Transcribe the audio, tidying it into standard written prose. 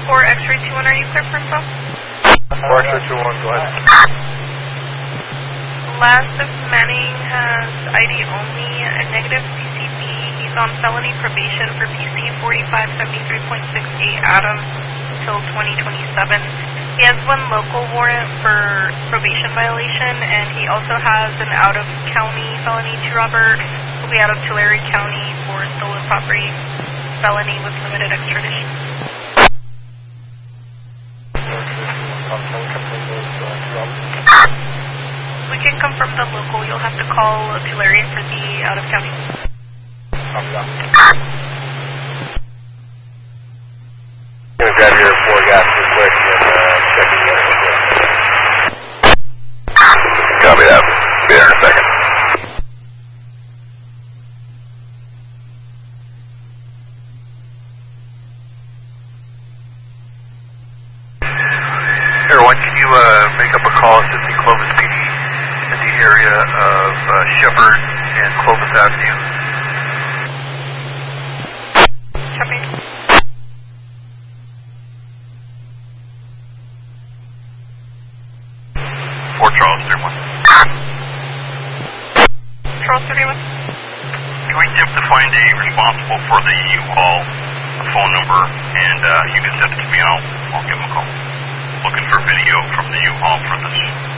For X-ray 21, are you clear for info? For X-ray 21, go ahead. Last of Manning has ID only, a negative CCB. He's on felony probation for PC 4573.68 Adam until 2027. He has one local warrant for probation violation, and he also has an out-of-county felony to Robert. He'll be out of Tulare County for stolen property felony with limited extradition. We can confirm the local. You'll have to call Tulare for the out-of-county. I'm going to grab your 4 gas real quick and check the other. Copy that. Be there in a second. Everyone, can you make up a call assisting Clovis PD in the area of Shepherd and Clovis Avenue? Copy. Fort Charles 31. Charles 31. Can we attempt to find a responsible for the U-Haul phone number, and you can send it to me, and I'll give him a call. Looking for video from the U-Haul for this